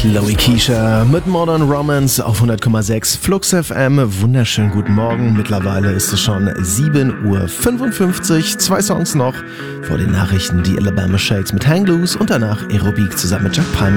Chloe Keisha mit Modern Romance auf 100,6 Flux FM. Wunderschönen guten Morgen. Mittlerweile ist es schon 7:55 Uhr. 2 Songs noch vor den Nachrichten. Die Alabama Shakes mit Hang Loose und danach Aerobic zusammen mit Jack Palmer.